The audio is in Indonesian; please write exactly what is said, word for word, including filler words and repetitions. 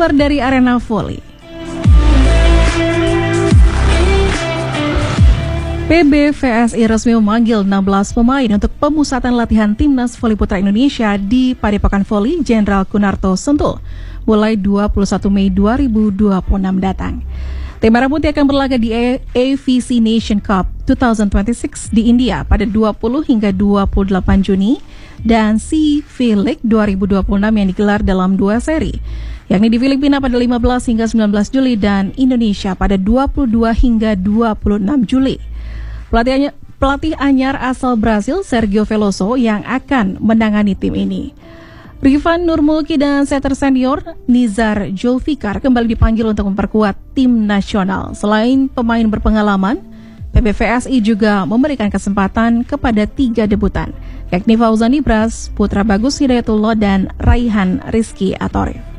kabar dari arena voli. P B V S I resmi memanggil enam belas pemain untuk pemusatan latihan Timnas Voli Putra Indonesia di Padepokan Voli Jenderal Kunarto Sentul mulai dua puluh satu Mei dua ribu dua puluh enam datang. Tim Merah Putih akan berlaga di A V C Nation Cup dua ribu dua puluh enam di India pada dua puluh hingga dua puluh delapan Juni dan C V League dua ribu dua puluh enam yang digelar dalam dua seri, yakni di Filipina pada lima belas hingga sembilan belas Juli dan Indonesia pada dua puluh dua hingga dua puluh enam Juli. Pelatih, pelatih anyar asal Brasil Sergio Veloso yang akan menangani tim ini. Rifan Nurmulki dan setter senior Nizar Julfikar kembali dipanggil untuk memperkuat tim nasional. Selain pemain berpengalaman, P B V S I juga memberikan kesempatan kepada tiga debutan, yakni Fauzan Ibras, Putra Bagus Hidayatullah, dan Raihan Rizky Atorif.